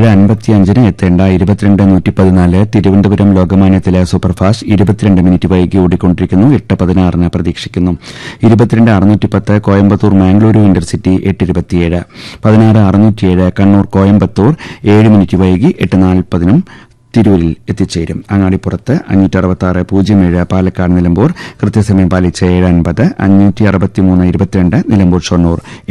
7:55 എത്തേണ്ട 22:114 Thiruvananthapuram ലോകമാന്യത്തിലെ superfast 22 minute വൈകി ഓടിക്കൊണ്ടിരിക്കുന്നു. 8:16 പ്രതീക്ഷിക്കുന്നു. 22:610 കോയമ്പത്തൂർ മാംഗ്ലൂരു ഇന്റർസിറ്റി 8:27. 16:607 കണ്ണൂർ കോയമ്പത്തൂർ 7 മിനിറ്റ് വൈകി 8:40 തിരൂരിൽ എത്തിച്ചേരും. അങ്ങാടിപ്പുറത്ത് 566-07 പാലക്കാട് നിലമ്പൂർ കൃത്യസമയം പാലിച്ച് 7:50. 563-22 നിലമ്പൂർ ഷൊർണൂർ